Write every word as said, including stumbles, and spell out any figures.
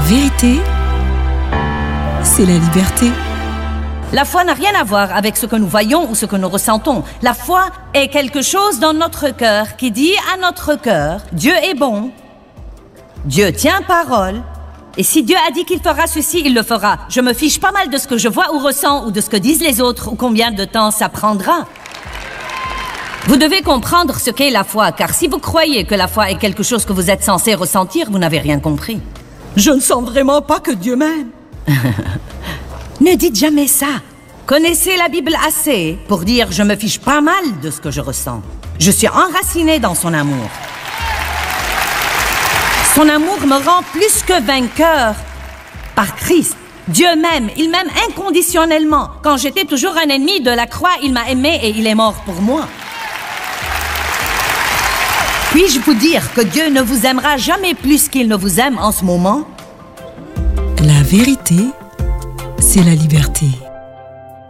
vérité, c'est la liberté. La foi n'a rien à voir avec ce que nous voyons ou ce que nous ressentons. La foi est quelque chose dans notre cœur qui dit à notre cœur, Dieu est bon, Dieu tient parole, et si Dieu a dit qu'il fera ceci, il le fera. Je me fiche pas mal de ce que je vois ou ressens ou de ce que disent les autres ou combien de temps ça prendra. Vous devez comprendre ce qu'est la foi, car si vous croyez que la foi est quelque chose que vous êtes censé ressentir, vous n'avez rien compris. Je ne sens vraiment pas que Dieu m'aime. Ne dites jamais ça. Connaissez la Bible assez pour dire « je me fiche pas mal de ce que je ressens ». Je suis enracinée dans son amour. Son amour me rend plus que vainqueur par Christ. Dieu m'aime, il m'aime inconditionnellement. Quand j'étais toujours un ennemi de la croix, il m'a aimé et il est mort pour moi. Puis-je vous dire que Dieu ne vous aimera jamais plus qu'il ne vous aime en ce moment? La vérité, c'est la liberté.